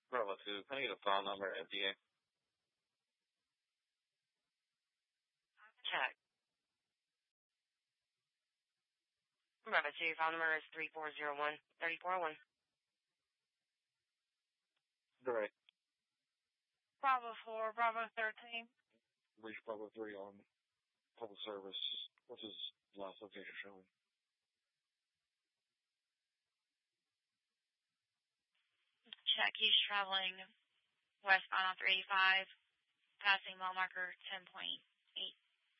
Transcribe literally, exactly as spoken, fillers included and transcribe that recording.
Bravo two, can I get a file number at D A? Check. Bravo two, file number is three four zero one, three four one. Direct. Bravo four, Bravo thirteen. Reach Bravo three on public service. What's his last location showing? Check, he's traveling westbound on three eighty-five, passing mile marker ten point eight.